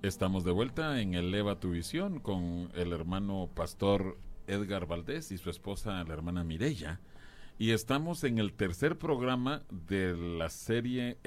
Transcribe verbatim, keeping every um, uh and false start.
Estamos de vuelta en Eleva tu Visión con el hermano pastor Edgar Valdés y su esposa, la hermana Mireya. Y estamos en el tercer programa de la serie